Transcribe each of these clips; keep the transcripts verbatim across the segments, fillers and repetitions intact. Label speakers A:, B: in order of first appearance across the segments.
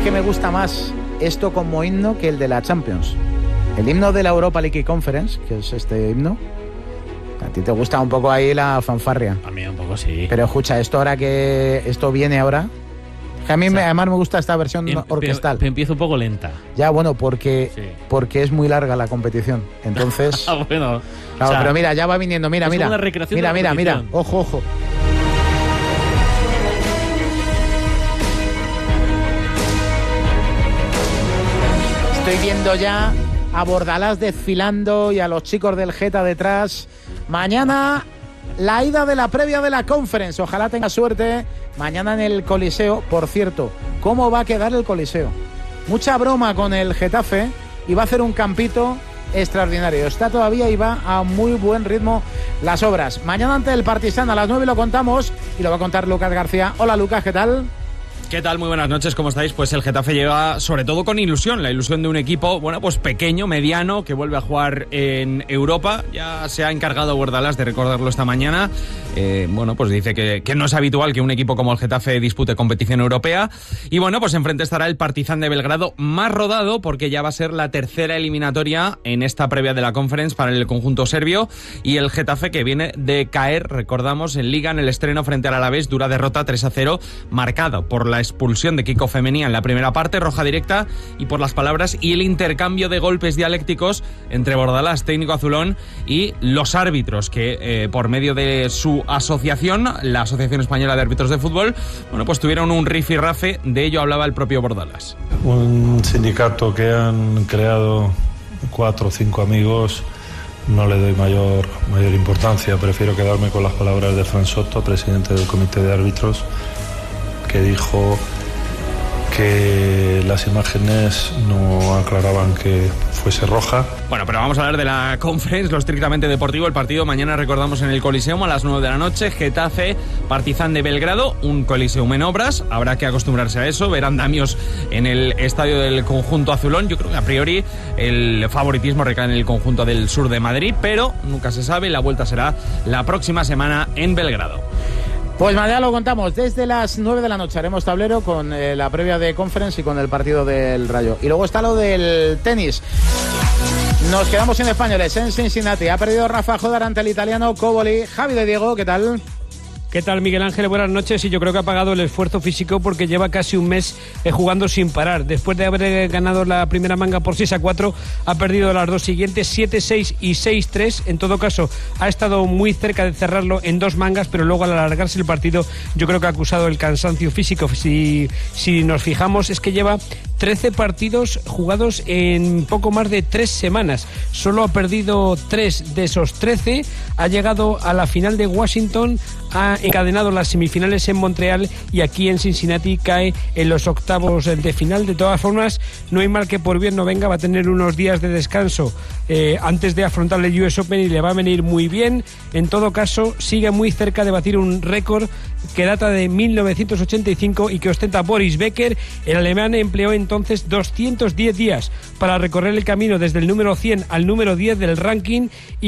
A: que me gusta más esto como himno que el de la Champions. El himno de la Europa League Conference, que es este himno, a ti te gusta un poco ahí la fanfarria.
B: A mí un poco sí.
A: Pero escucha, esto ahora que esto viene ahora, que a mí o sea, me, además me gusta esta versión em, orquestal.
B: Pero empieza un poco lenta.
A: Ya, bueno, porque, sí. porque es muy larga la competición. Entonces.
B: ah, bueno.
A: Claro, o sea, pero mira, ya va viniendo, mira, mira. Mira, mira, mira. Ojo, ojo. Estoy viendo ya a Bordalás desfilando y a los chicos del Geta detrás. Mañana la ida de la previa de la Conference. Ojalá tenga suerte. Mañana en el Coliseo. Por cierto, ¿cómo va a quedar el Coliseo? Mucha broma con el Getafe y va a hacer un campito extraordinario. Está todavía y va a muy buen ritmo las obras. Mañana ante el Partizan a las nueve lo contamos y lo va a contar Lucas García. Hola Lucas, ¿qué tal?
C: ¿Qué tal? Muy buenas noches, ¿cómo estáis? Pues el Getafe llega sobre todo con ilusión, la ilusión de un equipo, bueno, pues pequeño, mediano, que vuelve a jugar en Europa. Ya se ha encargado Bordalás de recordarlo esta mañana. Eh, bueno, pues dice que, que no es habitual que un equipo como el Getafe dispute competición europea. Y bueno, pues enfrente estará el Partizan de Belgrado, más rodado porque ya va a ser la tercera eliminatoria en esta previa de la Conference para el conjunto serbio. Y el Getafe que viene de caer, recordamos, en Liga en el estreno frente al Alavés, dura derrota tres a cero, marcado por la expulsión de Kiko Femenía en la primera parte, roja directa, y por las palabras y el intercambio de golpes dialécticos entre Bordalás, técnico azulón, y los árbitros que eh, por medio de su asociación, la Asociación Española de Árbitros de Fútbol, bueno, pues tuvieron un rifirrafe. De ello hablaba el propio Bordalás.
D: Un sindicato que han creado cuatro o cinco amigos, no le doy mayor, mayor importancia. Prefiero quedarme con las palabras de Fran Soto, presidente del comité de árbitros, que dijo que las imágenes no aclaraban que fuese roja.
C: Bueno, pero vamos a hablar de la Conference, lo estrictamente deportivo. El partido mañana, recordamos, en el Coliseum a las nueve de la noche. Getafe, Partizan de Belgrado, un Coliseum en obras. Habrá que acostumbrarse a eso, ver andamios en el estadio del conjunto azulón. Yo creo que a priori el favoritismo recae en el conjunto del sur de Madrid, pero nunca se sabe. La vuelta será la próxima semana en Belgrado.
A: Pues mañana lo contamos, desde las nueve de la noche haremos tablero con eh, la previa de Conference y con el partido del Rayo. Y luego está lo del tenis. Nos quedamos sin españoles en Cincinnati. Ha perdido Rafa Jodar ante el italiano Coboli. Javi de Diego, ¿qué tal?
E: ¿Qué tal, Miguel Ángel? Buenas noches. Y yo creo que ha pagado el esfuerzo físico porque lleva casi un mes eh, jugando sin parar. Después de haber ganado la primera manga por seis a cuatro, ha perdido las dos siguientes, siete seis y seis tres. En todo caso, ha estado muy cerca de cerrarlo en dos mangas, pero luego al alargarse el partido, yo creo que ha acusado el cansancio físico. Si, si nos fijamos, es que lleva trece partidos jugados en poco más de tres semanas. Solo ha perdido tres de esos trece. Ha llegado a la final de Washington, ha encadenado las semifinales en Montreal y aquí en Cincinnati cae en los octavos de final. De todas formas, no hay mal que por bien no venga. Va a tener unos días de descanso eh, antes de afrontar el U S Open y le va a venir muy bien. En todo caso, sigue muy cerca de batir un récord que data de mil novecientos ochenta y cinco y que ostenta Boris Becker. El alemán empleó entonces doscientos diez días para recorrer el camino desde el número cien al número diez del ranking,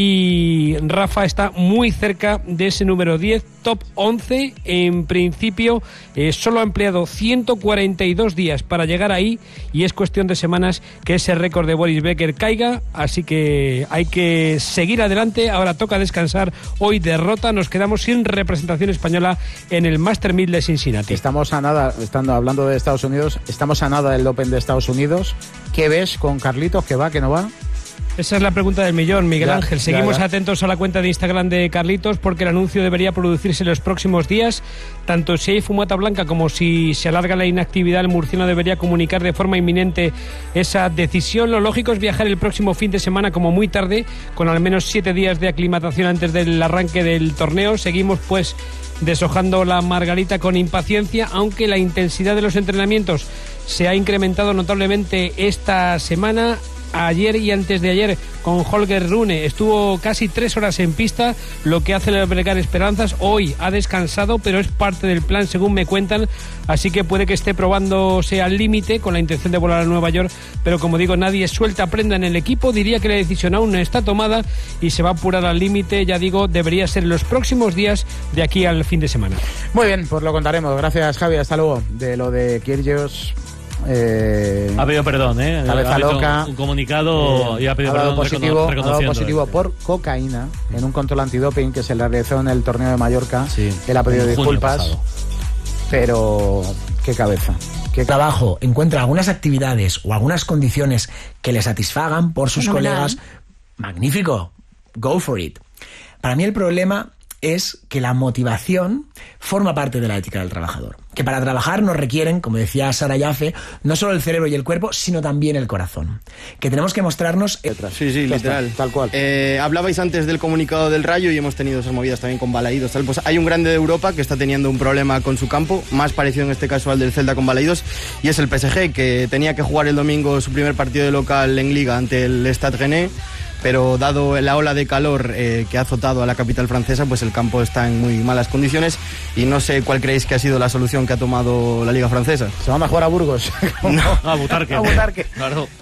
E: y Rafa está muy cerca de ese número diez, top once. En principio eh, solo ha empleado ciento cuarenta y dos días para llegar ahí y es cuestión de semanas que ese récord de Boris Becker caiga, así que hay que seguir adelante. Ahora toca descansar, hoy derrota, nos quedamos sin representación española en el Master mil de Cincinnati.
A: Estamos a nada, estando hablando de Estados Unidos, estamos a nada del Open de Estados Unidos. ¿Qué ves con Carlitos? ¿Que va, que no va?
E: Esa es la pregunta del millón, Miguel
A: ya,
E: Ángel. Seguimos
A: ya, ya.
E: atentos a la cuenta de Instagram de Carlitos porque el anuncio debería producirse en los próximos días. Tanto si hay fumata blanca como si se alarga la inactividad, el murciano debería comunicar de forma inminente esa decisión. Lo lógico es viajar el próximo fin de semana como muy tarde, con al menos siete días de aclimatación antes del arranque del torneo. Seguimos pues deshojando la margarita con impaciencia, aunque la intensidad de los entrenamientos se ha incrementado notablemente esta semana. Ayer y antes de ayer con Holger Rune estuvo casi tres horas en pista, lo que hace albergar esperanzas. Hoy ha descansado, pero es parte del plan según me cuentan, así que puede que esté probándose al límite con la intención de volar a Nueva York, pero como digo, nadie suelta prenda en el equipo. Diría que la decisión aún no está tomada y se va a apurar al límite. Ya digo, debería ser en los próximos días de aquí al fin de semana.
A: Muy bien, pues lo contaremos. Gracias, Javi, hasta luego. De lo de Kyrgios, Eh,
B: ha pedido perdón, ¿eh?
A: Cabeza
B: ha
A: loca.
B: Un comunicado eh, y ha pedido
A: ha dado
B: perdón.
A: Positivo,
B: recono-
A: ha dado positivo
B: eh.
A: por cocaína en un control antidoping que se le realizó en el torneo de Mallorca.
B: Sí,
A: Él ha pedido disculpas.
B: Pasado.
A: Pero qué cabeza.
F: Que trabajo encuentra algunas actividades o algunas condiciones que le satisfagan por sus
G: Fenomenal.
F: colegas, magnífico, go for it. Para mí el problema es que la motivación forma parte de la ética del trabajador. Que para trabajar nos requieren, como decía Sara Jaffe, no solo el cerebro y el cuerpo, sino también el corazón. Que tenemos que mostrarnos...
H: Sí, sí,
A: Ya
H: literal.
A: está, tal cual.
H: Eh, hablabais antes del comunicado del Rayo y hemos tenido esas movidas también con Balaídos. Tal. Pues hay un grande de Europa que está teniendo un problema con su campo, más parecido en este caso al del Celta con Balaídos, y es el P S G, que tenía que jugar el domingo su primer partido de local en Liga ante el Stade Rennais, pero dado la ola de calor eh, que ha azotado a la capital francesa, pues el campo está en muy malas condiciones y no sé cuál creéis que ha sido la solución que ha tomado la Liga francesa.
A: Se van a jugar a Burgos.
B: No, a Butarque.
A: A Butarque.
B: Claro.